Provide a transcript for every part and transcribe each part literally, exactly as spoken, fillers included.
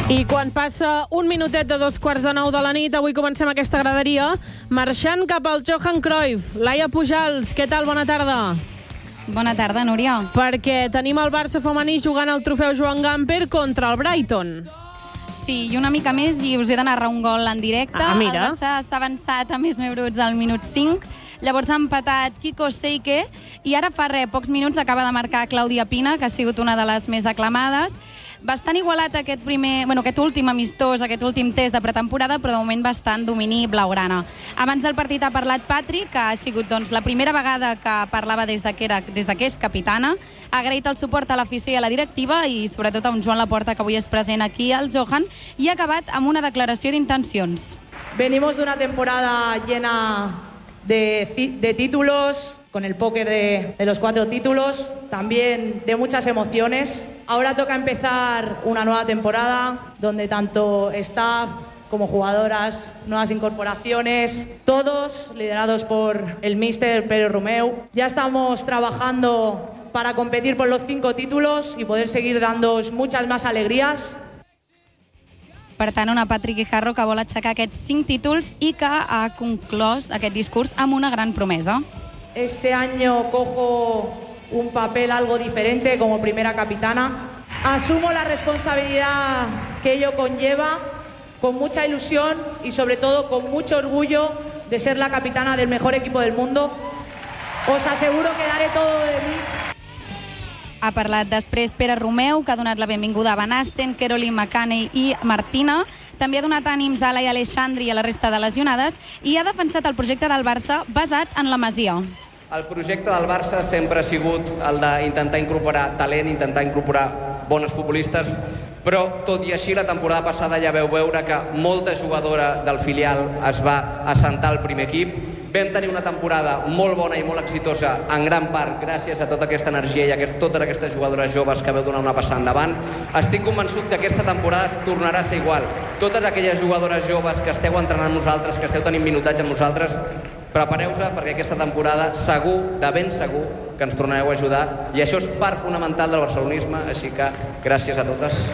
I quan passa un minutet de dos quarts de nou de la nit, avui comencem aquesta graderia marxant cap al Johan Cruyff. Laia Pujals, què tal? Bona tarda. Bona tarda, Núria. Perquè tenim el Barça femení jugant el trofeu Joan Gamper contra el Brighton. Sí, i una mica més, i us he de narrar un gol en directe. Ah, mira. El Barça s'ha avançat a més bruts al minut cinc. Llavors ha empatat Kiko Seike i ara fa res, pocs minuts acaba de marcar Clàudia Pina, que ha sigut una de les més aclamades. Bastant igualat aquest primer, bueno, aquest últim amistós, aquest últim test de pretemporada, però de moment bastant domini blaugrana. Abans del partit ha parlat Patrick, que ha sigut doncs, la primera vegada que parlava des de que, era, des de que és capitana. Ha agraït el suport a l'afició i a la directiva i sobretot a un Joan Laporta, que avui és present aquí al Johan, i ha acabat amb una declaració d'intencions. Venimos de una temporada llena de, de títulos, con el póker de, de los cuatro títulos, también de muchas emociones. Ahora toca empezar una nueva temporada donde tanto staff como jugadoras, nuevas incorporaciones, todos liderados por el míster Pere Romeu. Ya estamos trabajando para competir por los cinco títulos y poder seguir dándoos muchas más alegrías. Per tant, una Patrick Guijarro que vol aixecar aquests cinc títols i que ha conclòs aquest discurs amb una gran promesa. Este año cojo un papel algo diferente como primera capitana. Asumo la responsabilidad que ello conlleva con mucha ilusión y sobre todo con mucho orgullo de ser la capitana del mejor equipo del mundo. Os aseguro que daré todo de mí. Ha parlat després Pere Romeu, que ha donat la benvinguda a Van Asten, Caroline McCanney i Martina. També ha donat ànims a Ala i Alexandri i a la resta de lesionades i ha defensat el projecte del Barça basat en la Masia. El projecte del Barça sempre ha sigut el d'intentar incorporar talent, intentar incorporar bones futbolistes, però tot i així la temporada passada ja veu veure que molta jugadora del filial es va assentar al primer equip. Vam tenir una temporada molt bona i molt exitosa, en gran part gràcies a tota aquesta energia i a totes aquestes jugadores joves que veu donar una passada endavant. Estic convençut que aquesta temporada es tornarà a ser igual. Totes aquelles jugadores joves que esteu entrenant amb nosaltres, que esteu tenint minutatge amb nosaltres, prepareu-vos perquè aquesta temporada segur, de ben segur, que ens tornareu a ajudar. I això és part fonamental del barcelonisme, així que gràcies a totes.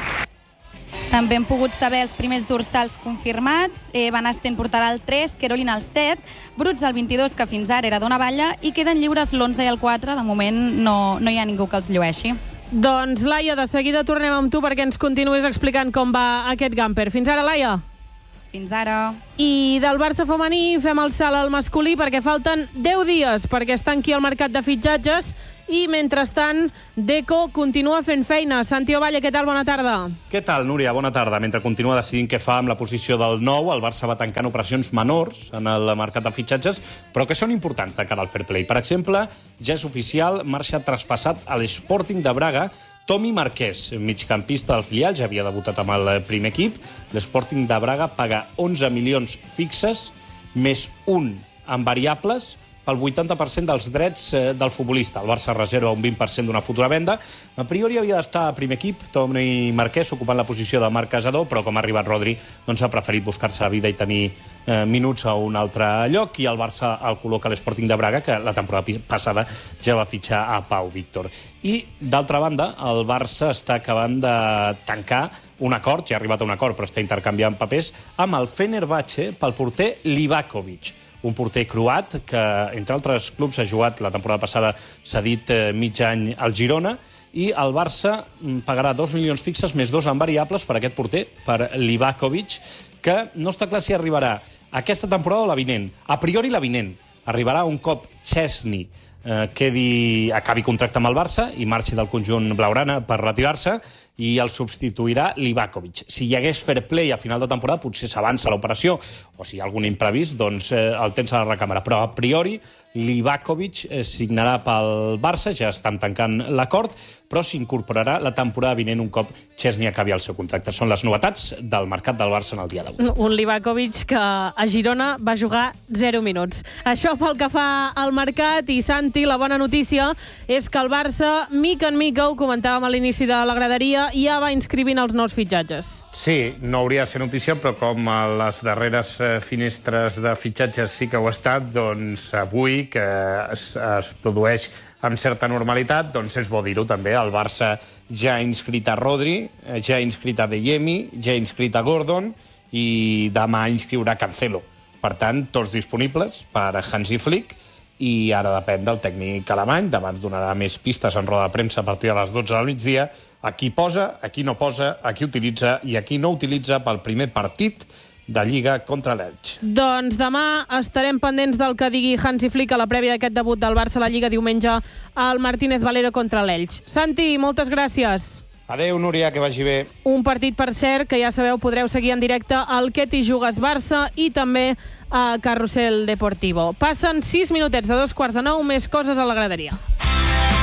També hem pogut saber els primers dorsals confirmats. Eh, Van Asten portarà el tres, Caroline el set, Bruts el vint-i-dos, que fins ara era d'una Valla, i queden lliures l'onze i el quatre. De moment no, no hi ha ningú que els llueixi. Doncs, Laia, de seguida tornem amb tu perquè ens continuïs explicant com va aquest Gamper. Fins ara, Laia. Fins ara. I del Barça femení fem el salt al masculí perquè falten deu dies perquè es tanqui el mercat de fitxatges i, mentrestant, Deco continua fent feina. Santi Ovalle, què tal? Bona tarda. Què tal, Núria? Bona tarda. Mentre continua decidint què fa amb la posició del nou, el Barça va tancant operacions menors en el mercat de fitxatges, però que són importants de cara al fair play. Per exemple, ja és oficial, marxa traspassat a l'Sporting de Braga Tomi Marquès, migcampista del filial, ja havia debutat amb el primer equip. L'Sporting de Braga paga onze milions fixes, més un en variables, pel vuitanta per cent dels drets del futbolista. El Barça reserva un vint per cent d'una futura venda. A priori havia d'estar a primer equip, Tomi Marquès, ocupant la posició de Marc Casador, però com ha arribat Rodri, doncs ha preferit buscar-se la vida i tenir eh, minuts a un altre lloc, i el Barça el col·loca a l'Sporting de Braga, que la temporada passada ja va fitxar a Pau Víctor. I, d'altra banda, el Barça està acabant de tancar un acord, ja ha arribat a un acord, però està intercanviant papers, amb el Fenerbahçe pel porter Livakovic, un porter croat que, entre altres clubs, ha jugat la temporada passada, s'ha dit, eh, mig any al Girona, i el Barça pagarà dos milions fixes més dos en variables per aquest porter, per Livakovic, que no està clar si arribarà aquesta temporada o la vinent. A priori la vinent. Arribarà un cop Chesney eh, quedi, acabi contracte amb el Barça i marxi del conjunt blaugrana per retirar-se, i el substituirà Livakovic. Si hi hagués fair play a final de temporada, potser s'avança l'operació, o si hi ha algun imprevist, doncs eh, el tens a la recàmera. Però a priori Livakovic eh, signarà pel Barça, ja estan tancant l'acord, però s'incorporarà la temporada vinent un cop Chesney acabi el seu contracte. Són les novetats del mercat del Barça en el dia d'avui. Un Livakovic que a Girona va jugar zero minuts. Això pel que fa al mercat. I, Santi, la bona notícia és que el Barça, mica en mica, ho comentàvem a l'inici de la graderia, ja va inscrivint els nous fitxatges. Sí, no hauria de ser notícia, però com a les darreres finestres de fitxatges sí que ho ha estat, doncs avui Flick eh, es, es produeix amb certa normalitat, doncs és bo dir-ho també. El Barça ja ha inscrit a Rodri, ja ha inscrit a Adeyemi, ja ha inscrit a Gordon i demà inscriurà Cancelo. Per tant, tots disponibles per a Hansi Flick, i ara depèn del tècnic alemany. Demà ens donarà més pistes en roda de premsa a partir de les dotze del migdia. A qui posa, a qui no posa, a qui utilitza i a qui no utilitza pel primer partit de Lliga contra l'Elx. Doncs demà estarem pendents del que digui Hansi Flick a la prèvia d'aquest debut del Barça a la Lliga diumenge al Martínez Valero contra l'Elx. Santi, moltes gràcies. Adéu, Núria, que vagi bé. Un partit, per cert, que ja sabeu, podreu seguir en directe al Que t'hi jugues Barça i també a Carrusel Deportivo. Passen sis minutets de dos quarts de nou, més coses a la graderia.